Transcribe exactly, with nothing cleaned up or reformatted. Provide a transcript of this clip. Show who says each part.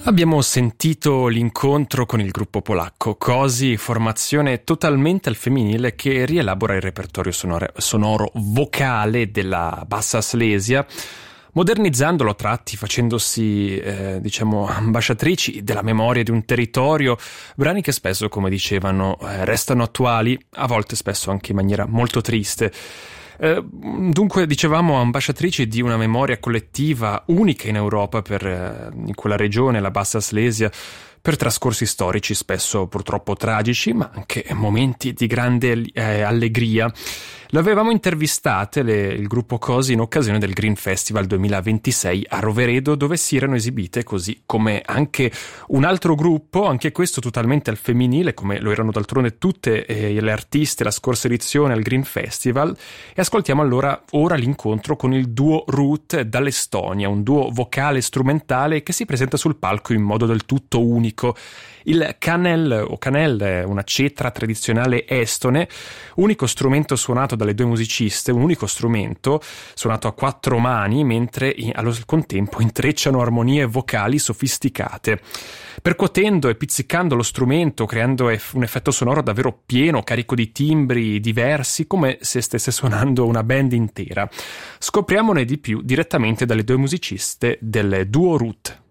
Speaker 1: Abbiamo sentito l'incontro con il gruppo polacco Cosi, formazione totalmente al femminile che rielabora il repertorio sonore, sonoro vocale della Bassa Slesia, modernizzandolo a tratti, facendosi, eh, diciamo, ambasciatrici della memoria di un territorio, brani che spesso, come dicevano, eh, restano attuali, a volte spesso anche in maniera molto triste. Eh, dunque, dicevamo, ambasciatrici di una memoria collettiva unica in Europa per, eh, in quella regione, la Bassa Slesia, per trascorsi storici spesso purtroppo tragici, ma anche momenti di grande eh, allegria. Lo avevamo intervistate, le, il gruppo Cosi, in occasione del Green Festival duemilaventisei a Roveredo, dove si erano esibite, così come anche un altro gruppo, anche questo totalmente al femminile, come lo erano d'altronde tutte eh, le artiste la scorsa edizione al Green Festival. E ascoltiamo allora ora l'incontro con il duo Root dall'Estonia, un duo vocale strumentale che si presenta sul palco in modo del tutto unico. Il kanel o kanel, una cetra tradizionale estone, unico strumento suonato dalle due musiciste, un unico strumento suonato a quattro mani, mentre allo contempo intrecciano armonie vocali sofisticate. Percuotendo e pizzicando lo strumento, creando un effetto sonoro davvero pieno, carico di timbri diversi, come se stesse suonando una band intera. Scopriamone di più direttamente dalle due musiciste del duo Root.